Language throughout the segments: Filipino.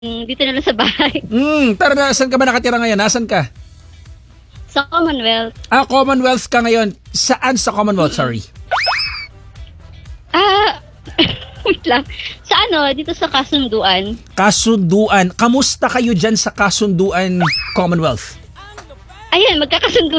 dito na lang sa bahay. Tara na, saan ka ba nakatira ngayon? Nasaan ka? Sa Commonwealth. Commonwealth ka ngayon. Saan sa Commonwealth? Sorry. Wait lang. Sa dito sa Kasunduan. Kasunduan. Kamusta kayo dyan sa Kasunduan Commonwealth? Ayun, magkakasundo.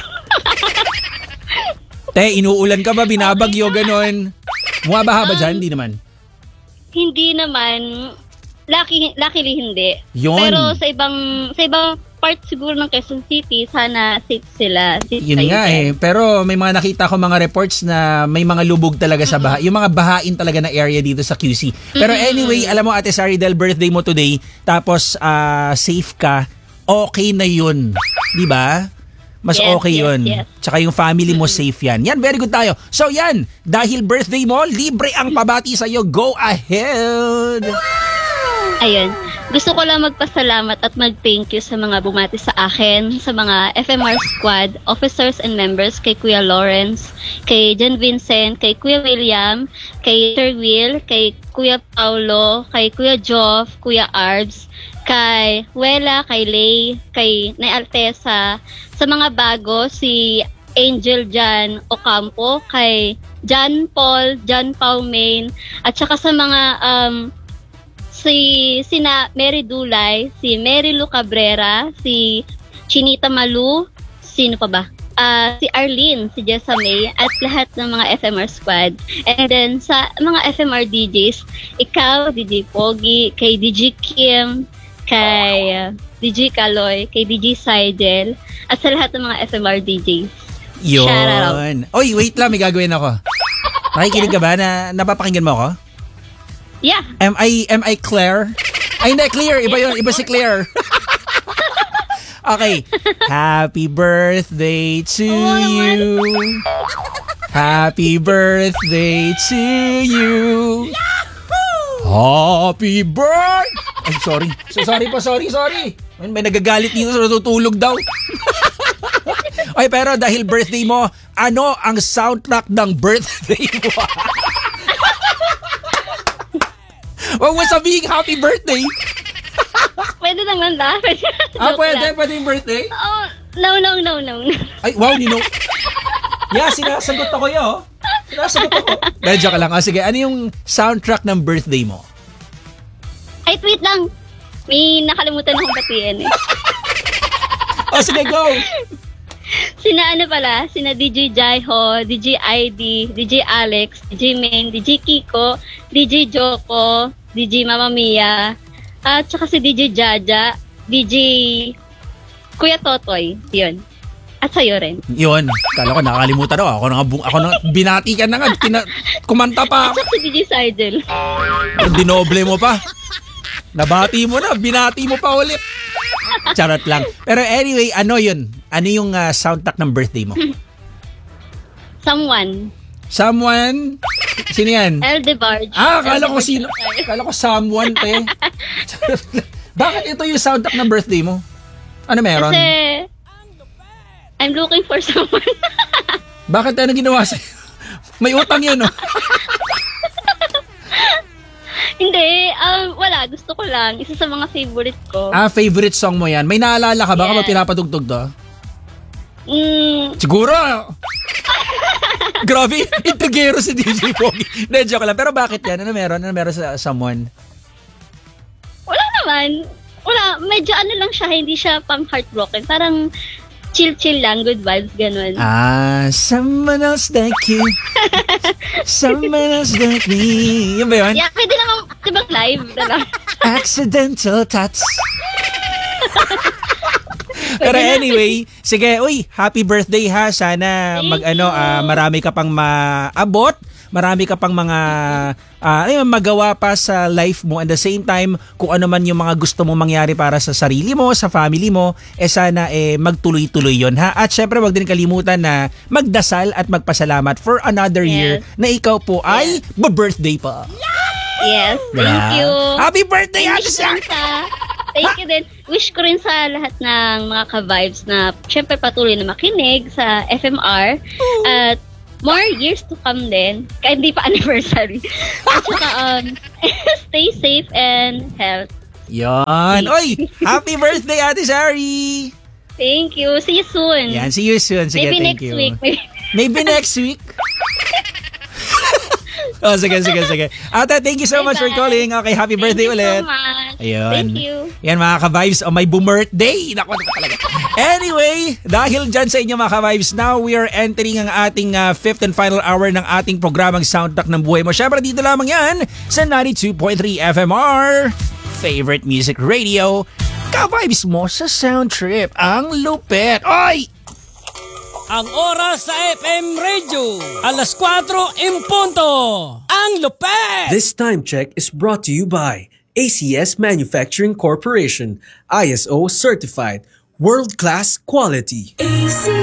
Inuulan ka ba? Binabagyo, ganon? Bumabaha ba dyan? Hindi naman. Hindi naman. Luckily hindi. Yun. Pero sa ibang part siguro ng Quezon City, sana safe sila. Safe Yun nga Pero may mga nakita ko mga reports na may mga lubog talaga sa baha. Yung mga bahain talaga na area dito sa QC. Pero anyway, alam mo Ate Saridel, birthday mo today. Tapos safe ka. Okay na yun. Di ba? Mas okay yun. Yes. Tsaka yung family mo safe yan. Yan, very good tayo. So yan, dahil birthday mo, libre ang pabati sa'yo. Go ahead! Ayun. Gusto ko lang magpasalamat at mag-thank you sa mga bumati sa akin, sa mga FMR squad, officers and members, kay Kuya Lawrence, kay John Vincent, kay Kuya William, kay Sir Will, kay Kuya Paulo, kay Kuya Joff, Kuya Arbs, kay Wela, kay Lay, kay Nay Altesa, sa mga bago, si Angel Jan Ocampo, kay John Paul Main, at saka sa mga sina Mary Dulay, si Mary Lu Cabrera, si Chinita Malu, sino pa ba? Si Arlene, si Jessa May, at lahat ng mga FMR squad. And then sa mga FMR DJs, ikaw, DJ Pogi, kay DJ Kim, kay DJ Kaloy, kay DJ Saidel, at sa lahat ng mga FMR DJs. Yun. Oy, wait lang, may gagawin ako. Nakikinig ka ba? Napapakinggan mo ako? Yeah. Am I Claire? Ay, hindi, Claire. Iba yun. Iba si Claire. Okay. Happy birthday to you. Happy birthday to you. Happy birthday. Ay, sorry. Sorry. May nagagalit dito sa natutulog daw. Ay, pero dahil birthday mo, ano ang soundtrack ng birthday mo? Huwag mo sabihin happy birthday. Pwede naman ba? Pwede yung birthday? Oh, no. Ay, wow, Nino. Yeah, sinasagot ako yun. Medyo ka lang. Sige, ano yung soundtrack ng birthday mo? Ay, tweet lang. May nakalimutan akong batiin Sige, go. Sina DJ Jaiho, DJ ID, DJ Alex, DJ Main, DJ Kiko, DJ Joko, DJ Mama Mia, at saka si DJ Jaja, DJ Kuya Totoy, yun. At sa'yo rin. Yun. Kala ko nakakalimutan ako. Ako na binati ka na nga. Kumanta pa ako. At saka si DJ Saidel. Dinoble mo pa. Nabati mo na. Binati mo pa ulit. Charot lang. Pero anyway, ano yun? Ano yung soundtrack ng birthday mo? Someone? Sino yan? Eldebarge. Kala ko sino. Kala ko someone, te. Bakit ito yung soundtrack ng birthday mo? Ano meron? Kasi I'm looking for someone. Bakit ano ginawa sa'yo? May utang yun, no? Hindi, wala. Gusto ko lang. Isa sa mga favorite ko. Favorite song mo yan. May naalala ka ba kapag pinapatugtog to? Siguro. Grabe, intrigero si DJ Pogi. Hindi, joke lang. Pero bakit yan? Ano meron sa someone? Wala naman. Wala. Medyo lang siya. Hindi siya pang heartbroken. Parang chill lang. Good vibes. Ganun. Someone else like you. Someone else like me. Yun ba yun? Yeah, pwede naman tibang live. Accidental touch. Pero anyway, sige, happy birthday ha. Sana marami ka pang maabot. Marami ka pang mga magawa pa sa life mo. At the same time, kung ano man yung mga gusto mong mangyari para sa sarili mo, sa family mo, sana magtuloy-tuloy yon ha. At syempre, wag din kalimutan na magdasal at magpasalamat for another year na ikaw po ay birthday pa. Yes, thank you. Happy birthday, Ate Sa! Thank you din. Wish ko rin sa lahat ng mga ka-vibes na syempre patuloy na makinig sa FMR at more years to come din. Kahit hindi pa anniversary. At saka, stay safe and Yon. Oy, happy birthday, Ate Shari! Thank you. See you soon. Yan, see you soon. Sige, Maybe thank next you. week. Maybe next week. Oh, sige. Ate, thank you so much for Bye-bye. calling. Okay, happy birthday Thank you ulit. so much. Ayun. Thank you. Yan mga ka-vibes, may birthday. Naku, ano ba talaga. Anyway, dahil dyan sa inyo mga ka-vibes, now we are entering ang ating fifth and final hour ng ating programang Soundtrack ng Buhay Mo. Syempre dito lamang yan sa 92.3 FMR. Favorite Music Radio. Ka-vibes mo sa Sound Trip. Ang lupet. Oy! Ang oras sa FM Radio, alas 4 en punto. Ang lupet! This time check is brought to you by ACS Manufacturing Corporation, ISO certified, world-class quality.